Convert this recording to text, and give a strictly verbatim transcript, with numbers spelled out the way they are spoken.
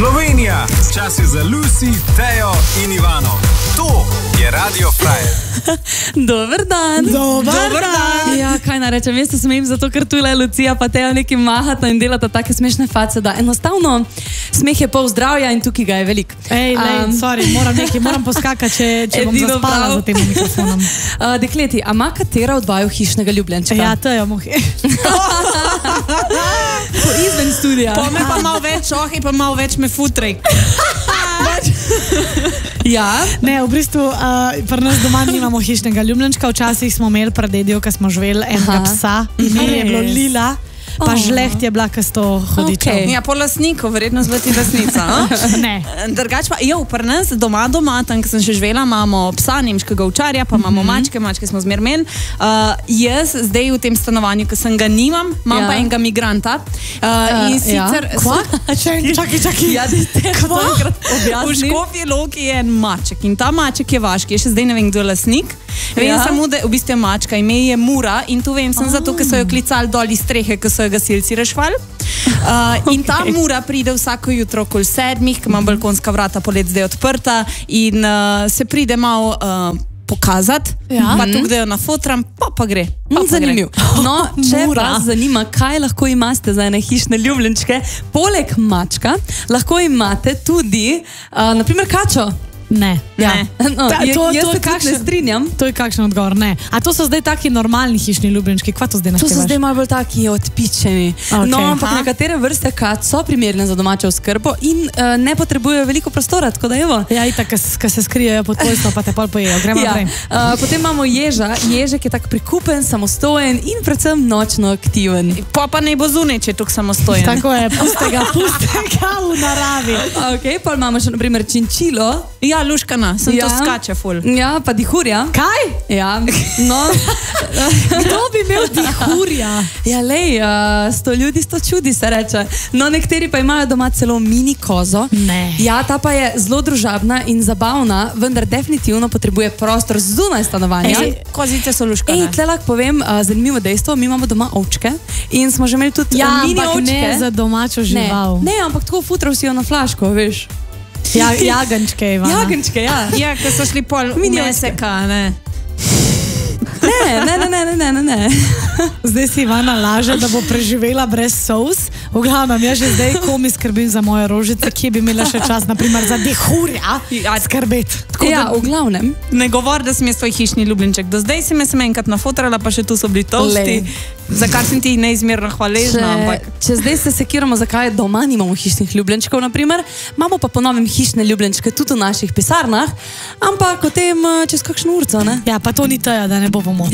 Slovenija, čas je za Lucy, Tejo in Ivano. To je Radio Frajer. Dober dan. Dober, Dober dan. dan. Ja, kaj naj rečem, jaz se smejim zato, ker tu je Lucija pa Tejo neki mahata in delata take smešne face, da enostavno smeh je pol zdravja in tukaj ga je veliko. Ej, lej, um, sorry, moram nekaj, moram poskakati, če, če bom zaspala prav za tem mikrofonom. Uh, dekleti, a ima katera od vaju hišnega ljubljenčka? Ja, Tejo, mohi. Po izven studija. Po me pa malo več ohi, pa malo več me futrej. Ja. Ne, v bistvu uh, pri nas doma nimamo hišnega ljubljenčka. Včasih smo imeli pradedijo, ko smo živeli enega psa. Ime je bilo Lila. Pa oh. žleht je bila, ko sto hodičev. Okay. Ja, po lasniku, verjetno zveti lasnica. Ne. Drugač pa, jo, pri nas doma, doma, tam, ko sem še živela, imamo psa, nemškega ovčarja, pa imamo mm-hmm. mačke, mačke smo zmer men. Uh, jaz zdaj v tem stanovanju, ko sem ga nimam, imam ja. pa enega migranta. Uh, uh, in sicer... Ja. Kva? Čakaj, čakaj, čakaj. Ja, Kva? V Škofji Loki je en maček in ta maček je vaški, je še zdaj ne vem, kdo je lasnik. Vem ja. samo, da v bistvu je mačka, ime je Mura in tu vem sem oh. zato, ker so jo klicali dol iz strehe, ko so jo gasilci rešvali. Uh, in okay. ta Mura pride vsako jutro okoli sedmih, ko ima balkonska vrata polet zdaj odprta in uh, se pride malo uh, pokazati, ja. pa tu gde jo nafotram, pa pa gre. Pa pa Zanimiv. Gre. No, če vas zanima, kaj lahko imate za ene hišne ljubljenčke, poleg mačka, lahko imate tudi, uh, naprimer, kačo. Ne. Ja. No, Ta, to, jaz to se kakšne strinjam. To je kakšen odgovor, ne. A to so zdaj taki normalni hišni ljubljenčki? Kva to zdaj naštevaš? To so zdaj malo bolj taki odpičeni. Okay. No, ampak nekatere vrste kač so primerne za domačo oskrbo in uh, ne potrebujejo veliko prostora, tako da evo. Ja, itak, ko se skrijejo pod tvojstvo, pa te pol pojejo. Gremo ja. naprej. Uh, potem imamo ježa. Ježek je tak prikupen, samostojen in predvsem nočno aktiven. Pa pa ne bo zunaj, če je tukaj samostojen. Tako je, pustega, pustega v naravi. Ok, pa imamo še naprimer činčilo. Ja, luškana, sem ja. to skače ful. Ja, pa dihurja. Kaj? Ja, no. Kdo bi imel dihurja? Ja, lej, uh, sto ljudi, sto čudi se reče. No, nekateri pa imajo doma celo mini kozo. Ne. Ja, ta pa je zelo družabna in zabavna, vendar definitivno potrebuje prostor zunaj stanovanja. Ej, kozice so luškane. Ej, tle lahko povem uh, zanimivo dejstvo, mi imamo doma ovčke in smo že imeli tudi ja, mini ovčke. Ja, ne za domačo žival. Ne, ne, ampak tako futrav si jo na flaško, veš. Ja, jagenčke, Ivana. Jagenčke, ja. Ja, ko so šli pol meseka, ne. Ne, ne, ne, ne, ne, ne. Zdaj si Ivana laže, da bo preživela brez sous. V glavnem, jaz že zdaj komi skrbim za moje rožice, kje bi imela še čas, naprimer, za dihurja skrbeti. Ja, v glavnem. Ne govor, da sem jaz tvoj hišni ljubljenček. Do zdaj si me sem enkrat nafotrala, pa še tu so bili tosti, za kar sem ti neizmerno hvaležna. Če, ampak... če zdaj se sekiramo, zakaj doma nimamo hišnih ljubljenčkov, naprimer, imamo pa po novem hišne ljubljenčke tudi v naših pisarnah, ampak o tem čez kakšno urco, ne? Ja, pa to ni Teja, da ne bomo.